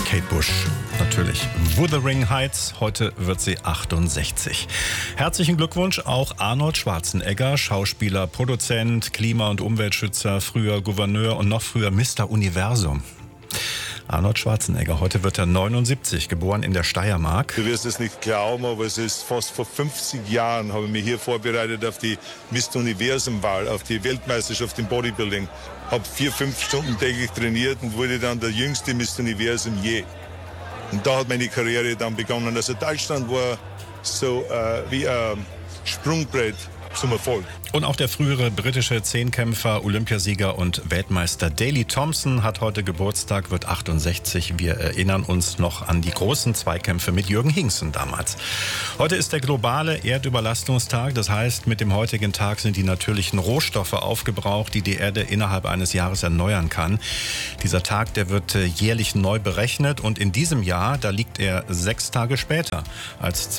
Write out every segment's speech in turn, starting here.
Kate Bush, natürlich. Wuthering Heights, heute wird sie 68. Herzlichen Glückwunsch auch Arnold Schwarzenegger, Schauspieler, Produzent, Klima- und Umweltschützer, früher Gouverneur und noch früher Mr. Universum. Arnold Schwarzenegger, heute wird er 79, geboren in der Steiermark. Du wirst es nicht glauben, aber es ist fast vor 50 Jahren, habe ich mich hier vorbereitet auf die Mr. Universum-Wahl, auf die Weltmeisterschaft im Bodybuilding. Habe 4-5 Stunden täglich trainiert und wurde dann der jüngste Mr. Universum je. Und da hat meine Karriere dann begonnen. Also Deutschland war so wie ein Sprungbrett zum Erfolg. Und auch der frühere britische Zehnkämpfer, Olympiasieger und Weltmeister Daley Thompson hat heute Geburtstag, wird 68. Wir erinnern uns noch an die großen Zweikämpfe mit Jürgen Hingsten damals. Heute ist der globale Erdüberlastungstag. Das heißt, mit dem heutigen Tag sind die natürlichen Rohstoffe aufgebraucht, die die Erde innerhalb eines Jahres erneuern kann. Dieser Tag, der wird jährlich neu berechnet und in diesem Jahr, da liegt er 6 Tage später als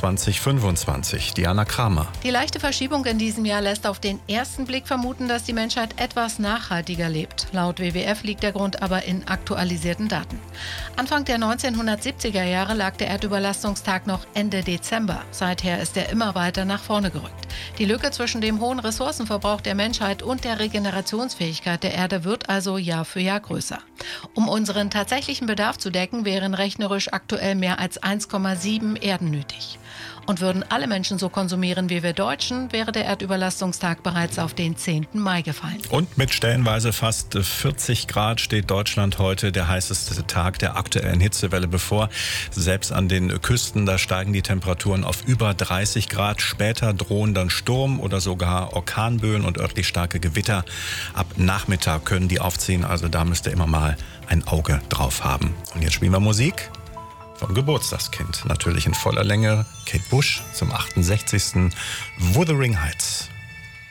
2025. Diana Kramer. Die leichte Verschiebung in diesem Jahr lässt auf den ersten Blick vermuten, dass die Menschheit etwas nachhaltiger lebt. Laut WWF liegt der Grund aber in aktualisierten Daten. Anfang der 1970er Jahre lag der Erdüberlastungstag noch Ende Dezember. Seither ist er immer weiter nach vorne gerückt. Die Lücke zwischen dem hohen Ressourcenverbrauch der Menschheit und der Regenerationsfähigkeit der Erde wird also Jahr für Jahr größer. Um unseren tatsächlichen Bedarf zu decken, wären rechnerisch aktuell mehr als 1,7 Erden nötig. Und würden alle Menschen so konsumieren wie wir Deutschen, wäre der Erdüberlastungstag bereits auf den 10. Mai gefallen. Und mit stellenweise fast 40 Grad steht Deutschland heute der heißeste Tag der aktuellen Hitzewelle bevor. Selbst an den Küsten, da steigen die Temperaturen auf über 30 Grad. Später drohen dann Sturm oder sogar Orkanböen und örtlich starke Gewitter. Ab Nachmittag können die aufziehen, also da müsst ihr immer mal ein Auge drauf haben. Und jetzt spielen wir Musik vom Geburtstagskind. Natürlich in voller Länge. Kate Bush zum 68. Wuthering Heights.